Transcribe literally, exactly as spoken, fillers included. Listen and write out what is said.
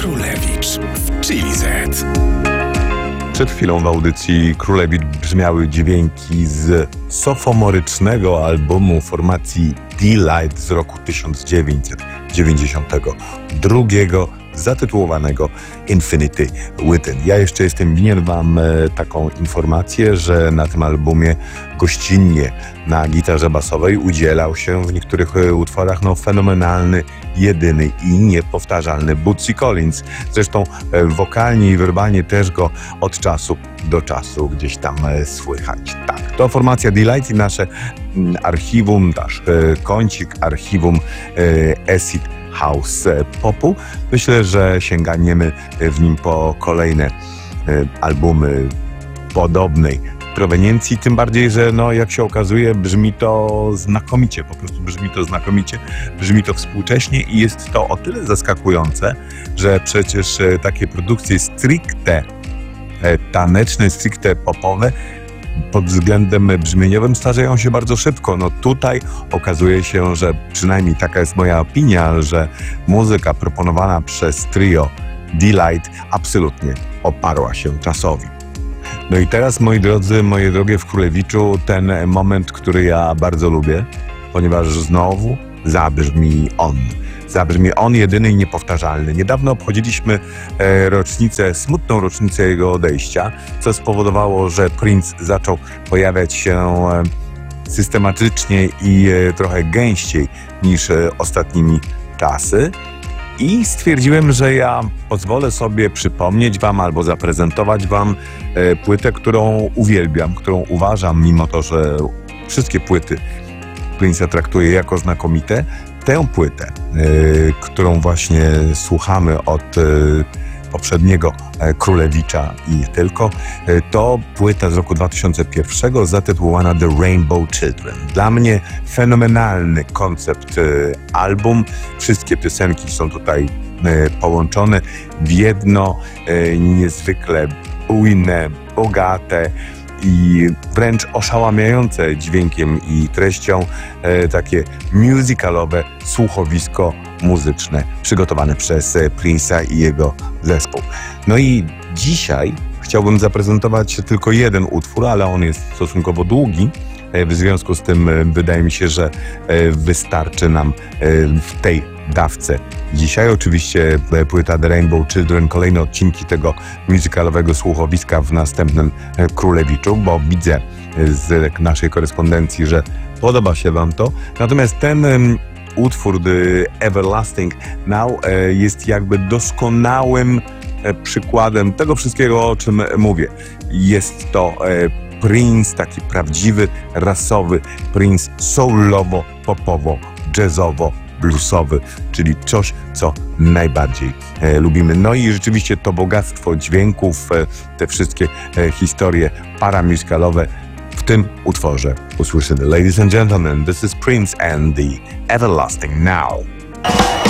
Królewicz w Chili Z. Przed chwilą w audycji Królewicz brzmiały dźwięki z sophomorycznego albumu formacji D-Light z roku tysiąc dziewięćset dziewięćdziesiątego drugiego, zatytułowanego Infinity Within. Ja jeszcze jestem winien wam e, taką informację, że na tym albumie gościnnie na gitarze basowej udzielał się w niektórych e, utworach no, fenomenalny, jedyny i niepowtarzalny Bootsy Collins. Zresztą e, wokalnie i werbalnie też go od czasu do czasu gdzieś tam e, słychać. Tak, to formacja D-Light i nasze m, archiwum, nasz e, kącik archiwum e, Acid House Popu. Myślę, że sięgniemy w nim po kolejne albumy podobnej proweniencji, tym bardziej, że no, jak się okazuje, brzmi to znakomicie, po prostu brzmi to znakomicie, brzmi to współcześnie i jest to o tyle zaskakujące, że przecież takie produkcje stricte taneczne, stricte popowe pod względem brzmieniowym starzeją się bardzo szybko. No tutaj okazuje się, że przynajmniej taka jest moja opinia, że muzyka proponowana przez trio D-Light absolutnie oparła się czasowi. No i teraz, moi drodzy, moje drogie w Królewiczu, ten moment, który ja bardzo lubię, ponieważ znowu zabrzmi on. Zabrzmi on jedyny i niepowtarzalny. Niedawno obchodziliśmy e, rocznicę, smutną rocznicę jego odejścia, co spowodowało, że Prince zaczął pojawiać się e, systematycznie i e, trochę gęściej niż e, ostatnimi czasy. I stwierdziłem, że ja pozwolę sobie przypomnieć wam albo zaprezentować wam e, płytę, którą uwielbiam, którą uważam, mimo to, że wszystkie płyty Prince'a traktuję jako znakomite. Tę płytę, y, którą właśnie słuchamy od y, poprzedniego y, Królewicza i nie tylko, y, to płyta z roku dwa tysiące pierwszego zatytułowana The Rainbow Children. Dla mnie fenomenalny koncept y, album. Wszystkie piosenki są tutaj y, połączone w jedno, y, niezwykle bujne, bogate i wręcz oszałamiające dźwiękiem i treścią e, takie musicalowe słuchowisko muzyczne przygotowane przez e, Prince'a i jego zespół. No i dzisiaj chciałbym zaprezentować tylko jeden utwór, ale on jest stosunkowo długi. E, w związku z tym e, wydaje mi się, że e, wystarczy nam e, w tej dawce. Dzisiaj oczywiście płyta The Rainbow Children, kolejne odcinki tego musicalowego słuchowiska w następnym Królewiczu, bo widzę z naszej korespondencji, że podoba się wam to. Natomiast ten um, utwór The Everlasting Now e, jest jakby doskonałym e, przykładem tego wszystkiego, o czym mówię. Jest to e, Prince, taki prawdziwy, rasowy Prince, soulowo, popowo, jazzowo, bluesowy, czyli coś, co najbardziej e, lubimy. No i rzeczywiście to bogactwo dźwięków, e, te wszystkie e, historie paramusicalowe w tym utworze usłyszymy. Ladies and gentlemen, this is Prince and the Everlasting Now.